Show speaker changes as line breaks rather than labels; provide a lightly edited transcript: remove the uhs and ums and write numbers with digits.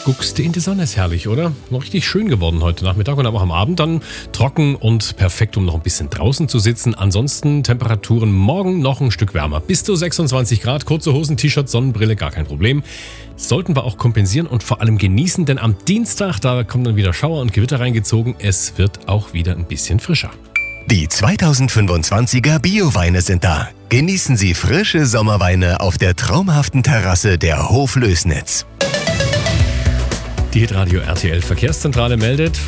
guckst in die Sonne, ist herrlich, oder? Noch richtig schön geworden heute Nachmittag und aber auch am Abend dann trocken und perfekt, um noch ein bisschen draußen zu sitzen. Ansonsten Temperaturen morgen noch ein Stück wärmer. Bis zu 26 Grad, kurze Hosen, T-Shirt, Sonnenbrille, gar kein Problem. Sollten wir auch kompensieren und vor allem genießen, denn am Dienstag, da kommen dann wieder Schauer und Gewitter reingezogen. Es wird auch wieder ein bisschen frischer.
Die 2025er Bio-Weine sind da. Genießen Sie frische Sommerweine auf der traumhaften Terrasse der Hoflößnitz.
Die Hitradio RTL Verkehrszentrale meldet